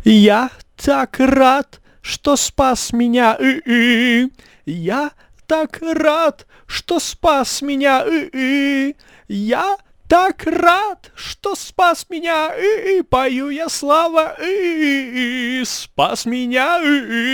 Я так рад, что спас меня. Я так рад, что спас меня. Я так рад, что спас меня. Пою я слава. Спас меня.